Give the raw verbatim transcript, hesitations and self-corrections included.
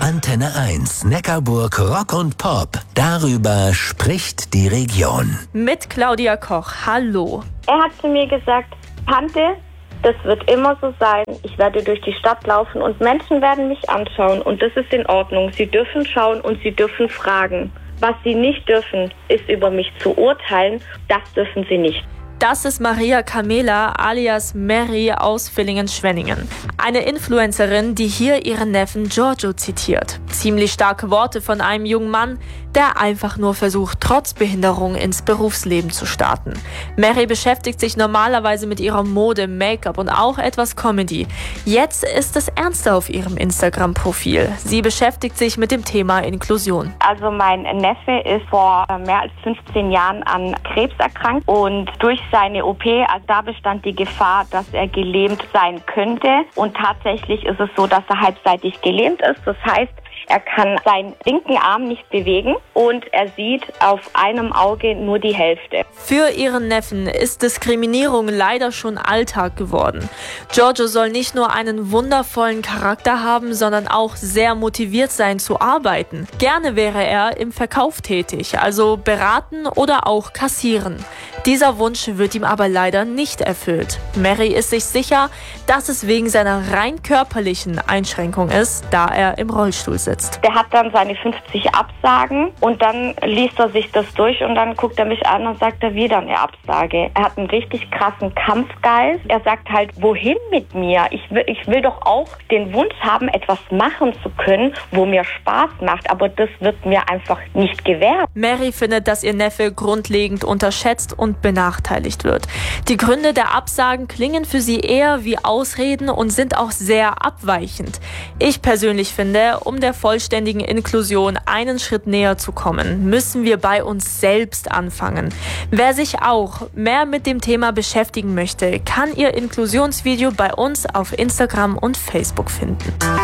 Antenne eins, Neckarburg Rock und Pop. Darüber spricht die Region. Mit Claudia Koch. Hallo. Er hat zu mir gesagt, Tante, das wird immer so sein. Ich werde durch die Stadt laufen und Menschen werden mich anschauen. Und das ist in Ordnung. Sie dürfen schauen und sie dürfen fragen. Was sie nicht dürfen, ist über mich zu urteilen. Das dürfen sie nicht. Das ist Maria Camela alias Mary aus Villingen-Schwenningen. Eine Influencerin, die hier ihren Neffen Giorgio zitiert. Ziemlich starke Worte von einem jungen Mann, der einfach nur versucht, trotz Behinderung ins Berufsleben zu starten. Mary beschäftigt sich normalerweise mit ihrer Mode, Make-up und auch etwas Comedy. Jetzt ist es ernster auf ihrem Instagram-Profil. Sie beschäftigt sich mit dem Thema Inklusion. Also mein Neffe ist vor mehr als fünfzehn Jahren an Krebs erkrankt und durch seine O P, also da bestand die Gefahr, dass er gelähmt sein könnte. Und tatsächlich ist es so, dass er halbseitig gelähmt ist. Das heißt, er kann seinen linken Arm nicht bewegen und er sieht auf einem Auge nur die Hälfte. Für ihren Neffen ist Diskriminierung leider schon Alltag geworden. Giorgio soll nicht nur einen wundervollen Charakter haben, sondern auch sehr motiviert sein zu arbeiten. Gerne wäre er im Verkauf tätig, also beraten oder auch kassieren. Dieser Wunsch wird ihm aber leider nicht erfüllt. Mary ist sich sicher, dass es wegen seiner rein körperlichen Einschränkung ist, da er im Rollstuhl sitzt. Der hat dann seine fünfzig Absagen und dann liest er sich das durch und dann guckt er mich an und sagt er wieder eine Absage. Er hat einen richtig krassen Kampfgeist. Er sagt halt, wohin mit mir? Ich will, ich will doch auch den Wunsch haben, etwas machen zu können, wo mir Spaß macht, aber das wird mir einfach nicht gewährt. Mary findet, dass ihr Neffe grundlegend unterschätzt und benachteiligt wird. Die Gründe der Absagen klingen für sie eher wie Ausreden und sind auch sehr abweichend. Ich persönlich finde, um der vollständigen Inklusion einen Schritt näher zu kommen, müssen wir bei uns selbst anfangen. Wer sich auch mehr mit dem Thema beschäftigen möchte, kann ihr Inklusionsvideo bei uns auf Instagram und Facebook finden.